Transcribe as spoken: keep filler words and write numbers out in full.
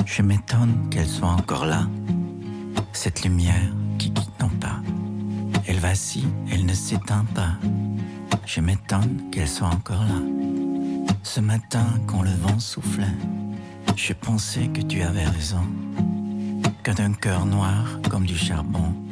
Je m'étonne qu'elle soit encore là, cette lumière qui quitte non pas. Elle vacille, elle ne s'éteint pas. Je m'étonne qu'elle soit encore là. Ce matin, quand le vent soufflait, je pensais que tu avais raison, que d'un cœur noir comme du charbon,